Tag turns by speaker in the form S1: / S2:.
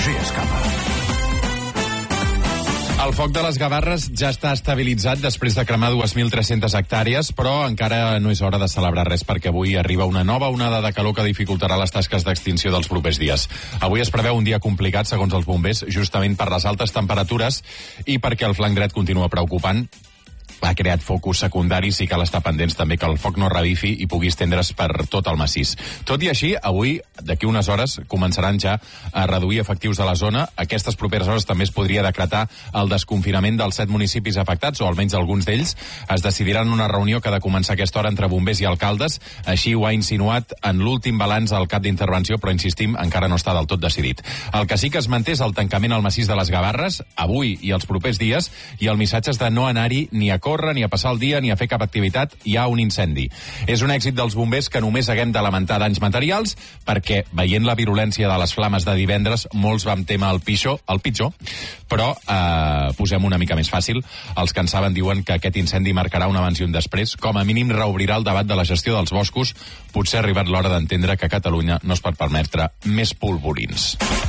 S1: Roger Escapa.
S2: El foc de les Gavarres ja està estabilitzat després de cremar 2.300 hectàrees, però encara no és hora de celebrar res perquè avui arriba una nova onada de calor que dificultarà les tasques d'extinció dels propers dies. Avui es preveu un dia complicat, segons els bombers, justament per les altes temperatures i perquè el flanc dret continua preocupant. Ha creat focus secundaris i cal estar pendents també que el foc no revifi i pugui estendre's per tot el massís. Tot i així, avui, d'aquí unes hores, començaran ja a reduir efectius de la zona. Aquestes properes hores també es podria decretar el desconfinament dels 7 municipis afectats, o almenys alguns d'ells. Es decidirà en una reunió que ha de començar a aquesta hora entre bombers i alcaldes. Així ho ha insinuat en l'últim balanç al cap d'intervenció, però insistim, encara no està del tot decidit. El que sí que es manté és el tancament al massís de les Gavarres, avui i els propers dies, i el missatge és de no anar-hi ni a córrer, ni a passar el dia, ni a fer cap activitat. Hi ha un incendi. És un èxit dels bombers que només haguem de lamentar danys materials, perquè, veient la virulència de les flames de divendres, molts vam témer el pitjor, però posem una mica més fàcil. Els que en saben diuen que aquest incendi marcarà un abans i un després. Com a mínim reobrirà el debat de la gestió dels boscos. Potser ha arribat l'hora d'entendre que a Catalunya no es pot permetre més polvorins.